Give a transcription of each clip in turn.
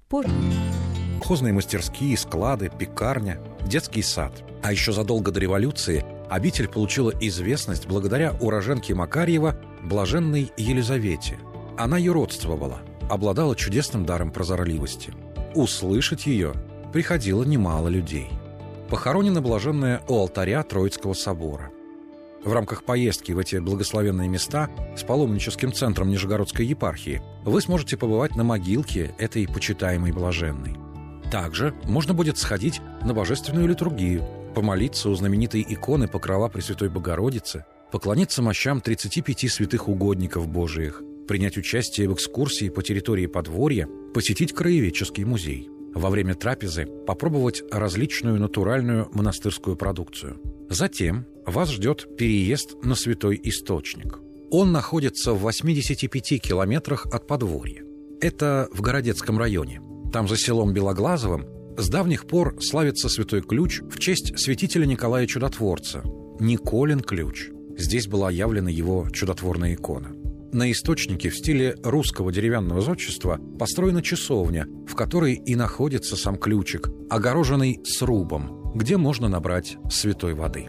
Колхозные мастерские, склады, пекарня, детский сад. А еще задолго до революции обитель получила известность благодаря уроженке Макарьева, блаженной Елизавете. Она юродствовала, обладала чудесным даром прозорливости. Услышать ее приходило немало людей. Похоронена блаженная у алтаря Троицкого собора. В рамках поездки в эти благословенные места с паломническим центром Нижегородской епархии вы сможете побывать на могилке этой почитаемой блаженной. Также можно будет сходить на божественную литургию, помолиться у знаменитой иконы Покрова Пресвятой Богородицы, поклониться мощам 35 святых угодников Божиих, принять участие в экскурсии по территории подворья, посетить краеведческий музей. Во время трапезы попробовать различную натуральную монастырскую продукцию. Затем вас ждет переезд на Святой Источник. Он находится в 85 километрах от подворья. Это в Городецком районе. Там за селом Белоглазовым с давних пор славится Святой Ключ в честь святителя Николая Чудотворца. Николин ключ. Здесь была явлена его чудотворная икона. На источнике в стиле русского деревянного зодчества построена часовня, в которой и находится сам ключик, огороженный срубом, где можно набрать святой воды.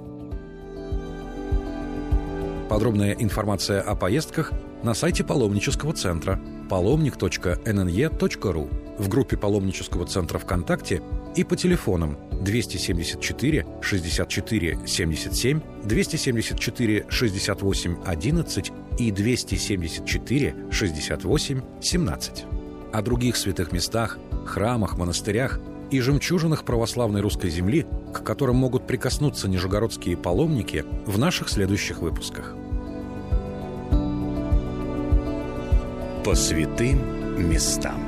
Подробная информация о поездках на сайте паломнического центра palomnik.nnye.ru, в группе паломнического центра ВКонтакте и по телефонам 274 64 77, 274 68 11 и 274 68 17. О других святых местах, храмах, монастырях и жемчужинах православной русской земли, к которым могут прикоснуться нижегородские паломники, в наших следующих выпусках. По святым местам.